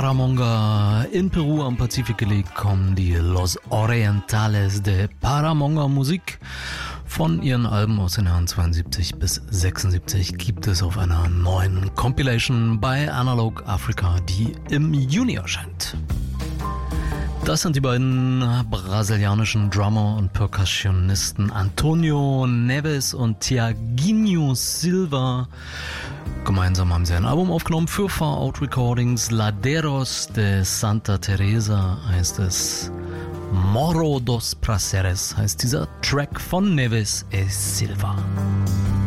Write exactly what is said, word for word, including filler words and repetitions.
Paramonga. In Peru am Pazifik gelegen kommen die Los Orientales de Paramonga Musik. Von ihren Alben aus den Jahren zweiundsiebzig bis sechsundsiebzig gibt es auf einer neuen Compilation bei Analog Africa, die im Juni erscheint. Das sind die beiden brasilianischen Drummer und Percussionisten Antonio Neves und Tiaguinho Silva. Gemeinsam haben sie ein Album aufgenommen für Far Out Recordings. Laderos de Santa Teresa heißt es. Morro dos Prazeres heißt dieser Track von Neves e Silva.